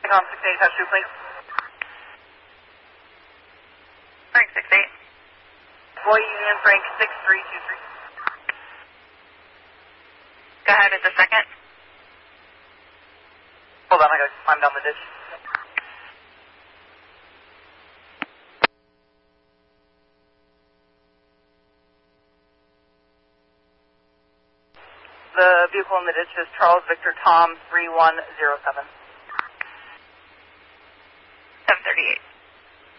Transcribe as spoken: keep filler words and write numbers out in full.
Tom six eight, touch two, please. Frank six eight. Boy Union Frank six three two three. Go ahead at the second. Hold on, I gotta climb down the ditch. The vehicle in the ditch is Charles Victor Tom three one zero seven.